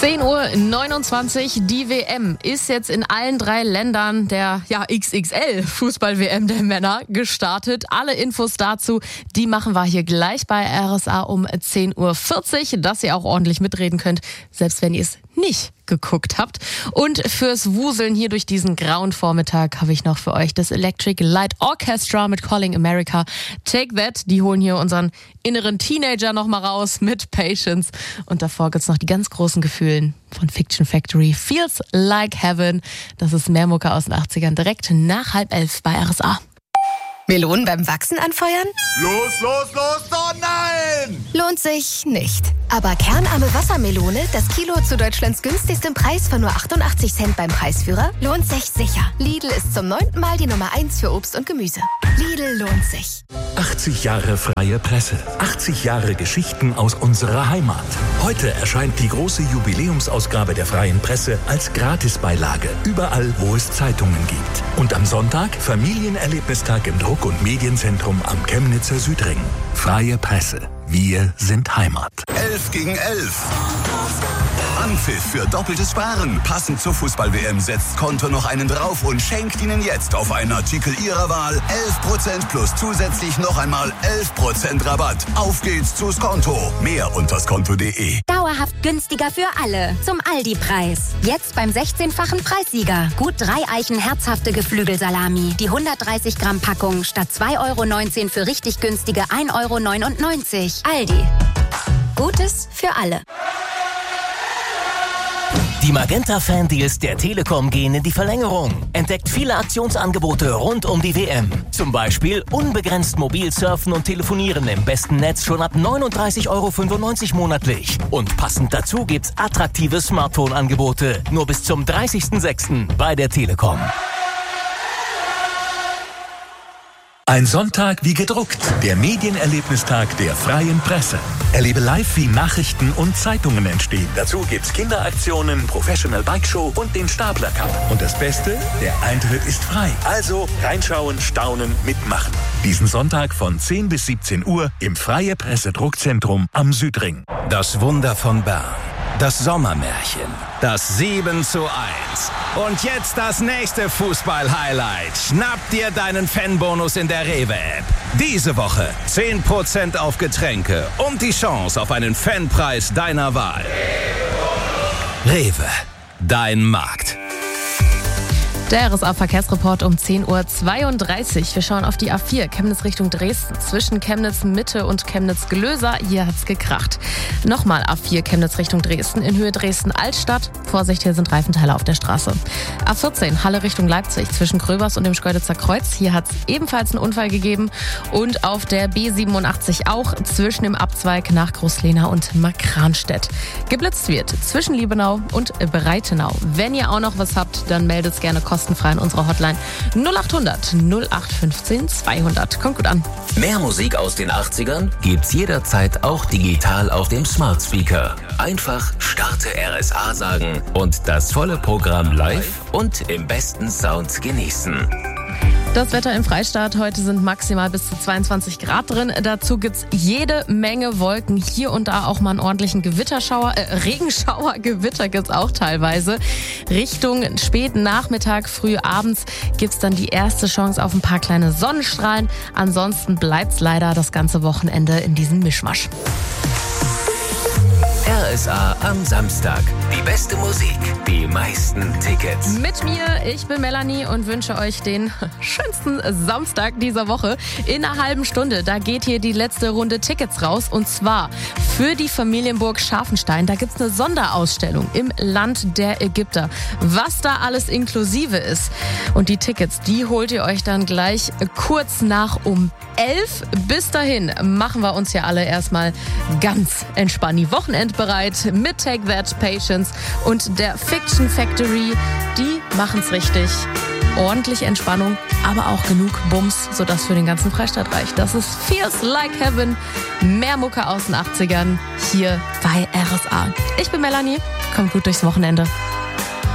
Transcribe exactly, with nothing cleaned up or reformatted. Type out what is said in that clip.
zehn Uhr neunundzwanzig, die W M ist jetzt in allen drei Ländern der ja, X X L-Fußball-W M der Männer gestartet. Alle Infos dazu, die machen wir hier gleich bei R S A um zehn Uhr vierzig, dass ihr auch ordentlich mitreden könnt, selbst wenn ihr es nicht geguckt habt. Und fürs Wuseln hier durch diesen grauen Vormittag habe ich noch für euch das Electric Light Orchestra mit Calling America. Take That, die holen hier unseren inneren Teenager nochmal raus mit Patience. Und davor gibt's noch die ganz großen Gefühlen von Fiction Factory. Feels Like Heaven. Das ist mehr Mucke aus den achtzigern direkt nach halb elf bei R S A. Melonen beim Wachsen anfeuern? Los, los, los, oh nein! Lohnt sich nicht. Aber kernarme Wassermelone, das Kilo zu Deutschlands günstigstem Preis von nur achtundachtzig Cent beim Preisführer, lohnt sich sicher. Lidl ist zum neunten Mal die Nummer eins für Obst und Gemüse. Lidl lohnt sich. achtzig Jahre freie Presse. achtzig Jahre Geschichten aus unserer Heimat. Heute erscheint die große Jubiläumsausgabe der Freien Presse als Gratisbeilage. Überall, wo es Zeitungen gibt. Und am Sonntag Familienerlebnistag im Druck- und Medienzentrum am Chemnitzer Südring. Freie Presse. Wir sind Heimat. elf gegen elf. Anpfiff für doppeltes Sparen. Passend zur Fußball-W M setzt Konto noch einen drauf und schenkt Ihnen jetzt auf einen Artikel Ihrer Wahl elf Prozent plus zusätzlich noch einmal elf Prozent Rabatt. Auf geht's zu Skonto. Mehr unter skonto punkt de. Dauerhaft günstiger für alle. Zum Aldi-Preis. Jetzt beim sechzehnfachen Preissieger. Gut drei Eichen herzhafte Geflügelsalami. Die hundertdreißig Gramm Packung statt zwei Euro neunzehn für richtig günstige ein Euro neunundneunzig. Aldi. Gutes für alle. Die Magenta-Fan-Deals der Telekom gehen in die Verlängerung. Entdeckt viele Aktionsangebote rund um die W M. Zum Beispiel unbegrenzt mobil surfen und telefonieren im besten Netz schon ab neununddreißig Euro fünfundneunzig monatlich. Und passend dazu gibt's attraktive Smartphone-Angebote. Nur bis zum dreißigsten sechsten bei der Telekom. Ein Sonntag wie gedruckt. Der Medienerlebnistag der Freien Presse. Erlebe live, wie Nachrichten und Zeitungen entstehen. Dazu gibt's Kinderaktionen, Professional Bike Show und den Stapler Cup. Und das Beste, der Eintritt ist frei. Also reinschauen, staunen, mitmachen. Diesen Sonntag von zehn bis siebzehn Uhr im Freie Presse Druckzentrum am Südring. Das Wunder von Bern. Das Sommermärchen. Das sieben zu eins. Und jetzt das nächste Fußball-Highlight. Schnapp dir deinen Fanbonus in der Rewe-App. Diese Woche zehn Prozent auf Getränke und die Chance auf einen Fanpreis deiner Wahl. Rewe, dein Markt. Der R S A-Verkehrsreport um zehn Uhr zweiunddreißig. Wir schauen auf die A vier, Chemnitz Richtung Dresden. Zwischen Chemnitz Mitte und Chemnitz Gelöser, hier hat's gekracht. Nochmal A vier, Chemnitz Richtung Dresden, in Höhe Dresden-Altstadt. Vorsicht, hier sind Reifenteile auf der Straße. A vierzehn, Halle Richtung Leipzig, zwischen Gröbers und dem Schkeuditzer Kreuz. Hier hat's ebenfalls einen Unfall gegeben. Und auf der B siebenundachtzig auch, zwischen dem Abzweig nach Großlehna und Markranstädt. Geblitzt wird zwischen Liebenau und Breitenau. Wenn ihr auch noch was habt, dann meldet's gerne kostenfrei in unserer Hotline null achthundert null acht fünfzehn zweihundert. Kommt gut an. Mehr Musik aus den achtzigern gibt's jederzeit auch digital auf dem Smart Speaker. Einfach Starte R S A sagen und das volle Programm live und im besten Sound genießen. Das Wetter im Freistaat. Heute sind maximal bis zu zweiundzwanzig Grad drin. Dazu gibt's jede Menge Wolken. Hier und da auch mal einen ordentlichen Gewitterschauer, äh, Regenschauer, Gewitter gibt's auch teilweise. Richtung späten Nachmittag, früh abends gibt's dann die erste Chance auf ein paar kleine Sonnenstrahlen. Ansonsten bleibt's leider das ganze Wochenende in diesem Mischmasch. R S A am Samstag. Die beste Musik, die meisten Tickets. Mit mir, ich bin Melanie und wünsche euch den schönsten Samstag dieser Woche. In einer halben Stunde, da geht hier die letzte Runde Tickets raus. Und zwar für die Familienburg Scharfenstein. Da gibt's eine Sonderausstellung im Land der Ägypter. Was da alles inklusive ist. Und die Tickets, die holt ihr euch dann gleich kurz nach um elf. Bis dahin machen wir uns ja alle erstmal ganz entspannt die Wochenendbereit mit Take That, Patience und der Fiction Factory. Die machen's richtig. Ordentlich Entspannung, aber auch genug Bums, sodass für den ganzen Freistaat reicht. Das ist Feels Like Heaven. Mehr Mucke aus den achtzigern hier bei R S A. Ich bin Melanie. Kommt gut durchs Wochenende.